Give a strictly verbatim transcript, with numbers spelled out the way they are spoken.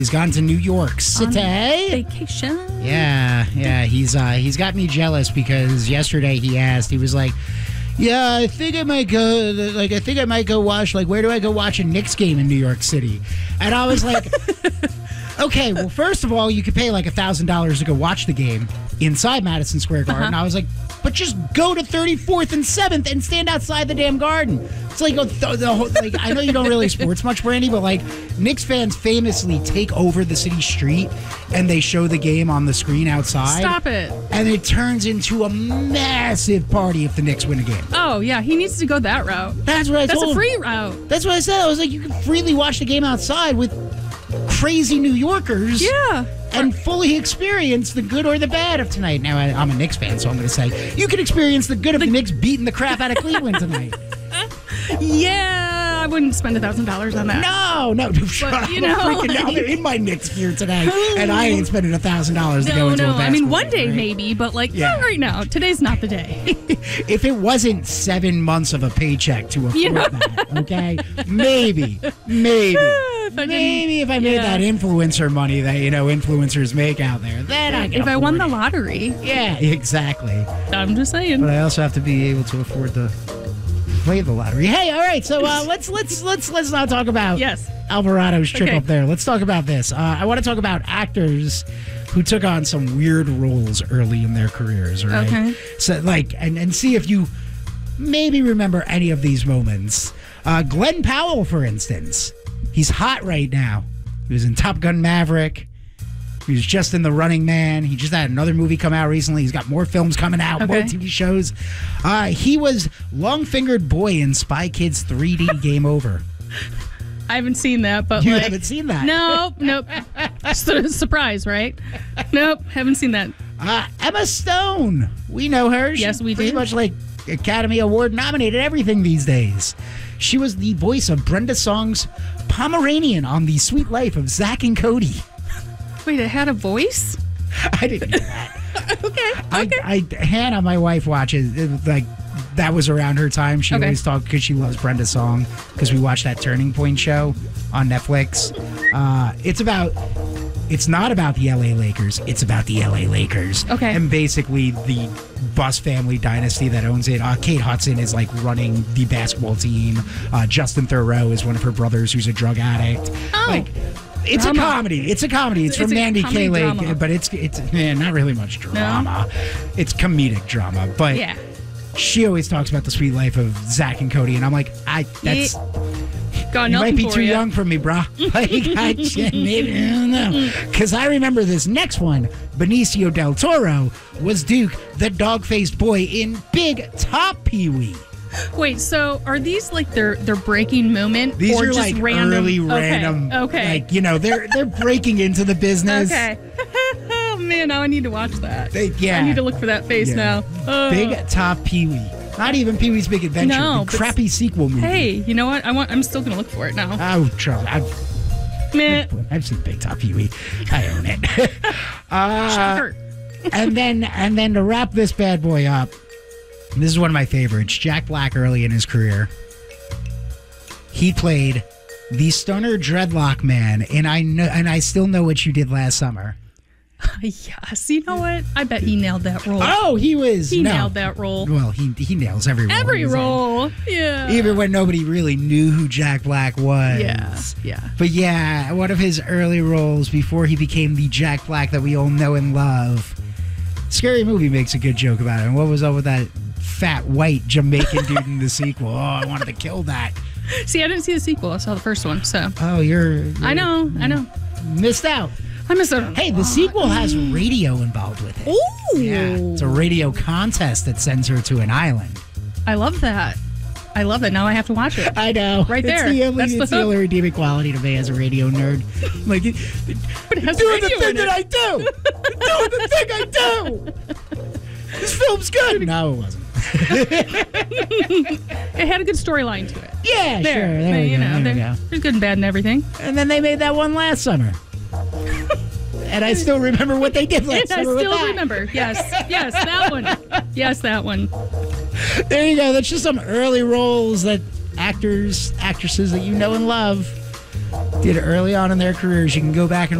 He's gone to New York City. Vacation. Yeah, yeah. He's uh, he's got me jealous because yesterday he asked. He was like, "Yeah, I think I might go. Like, I think I might go watch. Like, where do I go watch a Knicks game in New York City?" And I was like, "Okay, well, first of all, you could pay like a thousand dollars to go watch the game inside Madison Square Garden." Uh-huh. I was like, "But just go to thirty-fourth and seventh and stand outside the damn garden." It's like, the, the whole, like I know you don't really sports much, Brandy, but like Knicks fans famously take over the city street and they show the game on the screen outside. Stop it. And it turns into a massive party if the Knicks win a game. Oh, yeah. He needs to go that route. That's what I That's told him. That's a free route. That's what I said. I was like, you can freely watch the game outside with crazy New Yorkers. Yeah. And fully experience the good or the bad of tonight. Now, I, I'm a Knicks fan, so I'm going to say you can experience the good of the, the Knicks beating the crap out of Cleveland tonight. Yeah, I wouldn't spend a thousand dollars on that. No, no, but, you know, freaking out. They're in my Knicks gear today, and I ain't spending a thousand dollars to no, go into no. a basketball I mean, one day game, right? maybe, but like yeah. not right now. Today's not the day. If it wasn't seven months of a paycheck to afford you know? that, okay, maybe, maybe. If Maybe if I made yeah. that influencer money that, you know, influencers make out there, then I can If I won the it. lottery. Yeah, exactly. I'm just saying. But I also have to be able to afford to play the lottery. Hey, all right, so uh, let's let's let's let's not talk about yes. Alvarado's trip okay. up there. Let's talk about this. Uh, I want to talk about actors who took on some weird roles early in their careers, right? Okay. So like and, and see if you maybe remember any of these moments. Uh, Glenn Powell, for instance. He's hot right now. He was in Top Gun Maverick. He was just in The Running Man. He just had another movie come out recently. He's got more films coming out, okay. more T V shows. Uh, he was Long-Fingered Boy in Spy Kids three D Game Over. I haven't seen that, but you like, haven't seen that? Nope, nope. Surprise, right? Nope, haven't seen that. Uh, Emma Stone. We know her. She's yes, we pretty do. much like Academy Award nominated everything these days. She was the voice of Brenda Song's Pomeranian on The Sweet Life of Zack and Cody. Wait, it had a voice? I didn't know that. okay, I, okay. I, Hannah, my wife, watches, it was like, that was around her time. She okay. always talked, because she loves Brenda Song, because we watched that Turning Point show on Netflix. Uh, it's about... It's not about the L A Lakers. It's about the L A Lakers. Okay. And basically the Bus family dynasty that owns it. Uh, Kate Hudson is like running the basketball team. Uh, Justin Theroux is one of her brothers who's a drug addict. Oh. Like, it's drama. a comedy. It's a comedy. It's, it's from Mandy Kaling, but it's it's man, not really much drama. No. It's comedic drama, but yeah. She always talks about the sweet life of Zack and Cody, and I'm like, I that's. Yeah. Got you might be too you. young for me, brah. Like, I, maybe, I don't know. Because I remember this next one. Benicio del Toro was Duke, the dog-faced boy in Big Top Pee-wee. Wait, so are these like their their breaking moment? These or are just like random? early okay. random. Okay. Like, you know, they're they're breaking into the business. Okay. Oh man, now I need to watch that. They, yeah. I need to look for that face yeah. now. Oh. Big Top Pee-wee. Not even Pee-wee's Big Adventure. No, the crappy sequel movie. Hey, you know what? I want. I'm still gonna look for it now. Oh, trust I've, Meh. I've seen Big Top Pee-wee. I own it. uh, and then and then to wrap this bad boy up, this is one of my favorites. Jack Black early in his career. He played the stoner dreadlock man, and I know, and I still know what you did last summer. Yes, you know what? I bet he nailed that role. Oh, he was. He no. nailed that role. Well, he he nails every role. Every role. In. Yeah. Even when nobody really knew who Jack Black was. Yeah. Yeah. But yeah, one of his early roles before he became the Jack Black that we all know and love. Scary Movie makes a good joke about it. And what was up with that fat white Jamaican dude in the sequel? Oh, I wanted to kill that. See, I didn't see the sequel. I saw the first one. So. Oh, you're. you're I know. I know. Missed out. I missed out. Hey, the sequel has radio involved with it. Ooh. Yeah, it's a radio contest that sends her to an island. I love that. I love it. Now I have to watch it. I know. Right there. It's the only, That's it's the, the only redeeming quality to me as a radio nerd. I'm like, but it has doing the radio thing in that it. I do. doing the thing I do. This film's good. No, it wasn't. It had a good storyline to it. Yeah, there. sure. There, there we you go. know, There we there, go. there's good and bad and everything. And then they made that one last summer. And I still remember what they did last I summer with still that. remember. Yes. Yes, that one. Yes, that one. There you go. That's just some early roles that actors, actresses that you know and love did early on in their careers. You can go back and